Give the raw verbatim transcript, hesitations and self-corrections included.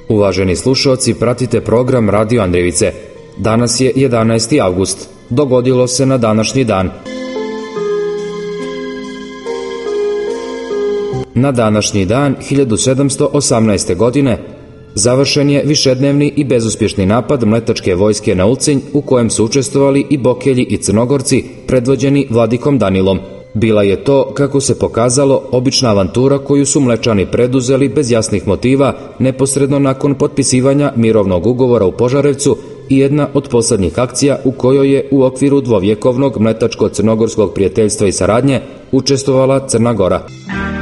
Uvaženi slušaoci, pratite program Radio Andrijevice. Danas je jedanaesti avgust. Dogodilo se na današnji dan. Na današnji dan hiljadu sedamsto osamnaeste. godine završen je višednevni i bezuspješni napad mletačke vojske na Ulcinj, u kojem su učestvovali i Bokelji i Crnogorci predvođeni Vladikom Danilom. Bila je to, kako se pokazalo, obična avantura koju su Mlečani preduzeli bez jasnih motiva neposredno nakon potpisivanja mirovnog ugovora u Požarevcu i jedna od poslednjih akcija u kojoj je u okviru dvovjekovnog mletačko-crnogorskog prijateljstva i saradnje učestvovala Crna Gora.